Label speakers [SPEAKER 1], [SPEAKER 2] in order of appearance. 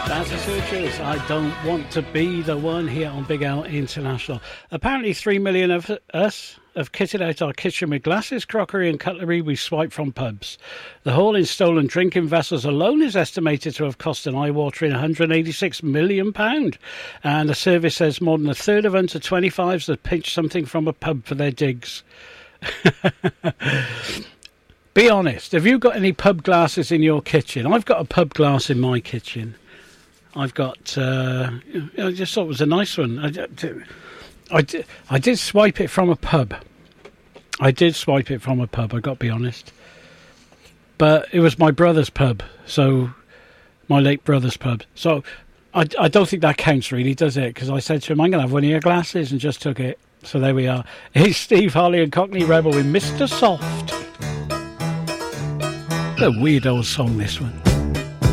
[SPEAKER 1] That's the Searchers. I don't want to be the one here on Big L International. Apparently 3 million of us have kitted out our kitchen with glasses, crockery and cutlery we swiped from pubs. The haul in stolen drinking vessels alone is estimated to have cost an eye-watering £186 million. And the service says more than a third of under 25s have pinched something from a pub for their digs. Be honest, have you got any pub glasses in your kitchen? I've got a pub glass in my kitchen. I've got, I just thought it was a nice one. I did swipe it from a pub. I've got to be honest. But it was my brother's pub, so my late brother's pub. So I don't think that counts really, does it? Because I said to him, I'm going to have one of your glasses, and just took it. So there we are. It's Steve Harley and Cockney Rebel with Mr. Soft. A weird old song, this one.